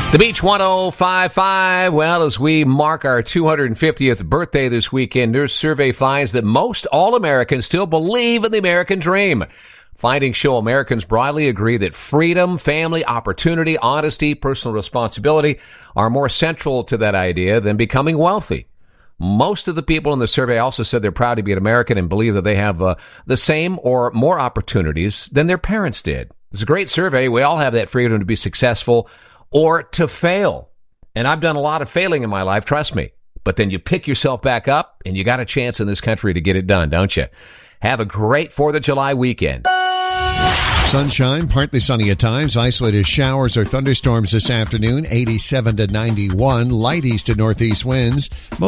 The Beach 105.5. Well, as we mark our 250th birthday this weekend, their survey finds that most all Americans still believe in the American dream. Findings show Americans broadly agree that freedom, family, opportunity, honesty, personal responsibility are more central to that idea than becoming wealthy. Most of the people in the survey also said they're proud to be an American and believe that they have the same or more opportunities than their parents did. It's a great survey. We all have that freedom to be successful or to fail. And I've done a lot of failing in my life, trust me. But then you pick yourself back up, and you got a chance in this country to get it done, don't you? Have a great 4th of July weekend. Sunshine, partly sunny at times. Isolated showers or thunderstorms this afternoon, 87 to 91. Light east to northeast winds.